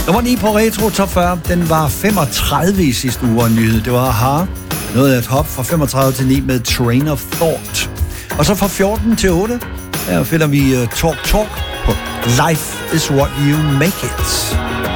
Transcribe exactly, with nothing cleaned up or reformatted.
Nummer ni på Retro Top fyrre, den var femogtredive i sidste uge og nyhed. Det var Aha. Noget af et hop fra femogtredive til ni med Train of Thought. Og så fra fjorten til otte, der finder vi uh, Talk Talk på Life is What You Make It.